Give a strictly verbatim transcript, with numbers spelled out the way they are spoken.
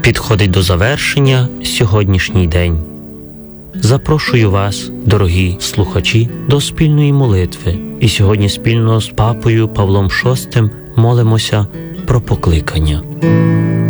Підходить до завершення сьогоднішній день. Запрошую вас, дорогі слухачі, до спільної молитви. І сьогодні спільно з папою Павлом шостим молимося про покликання.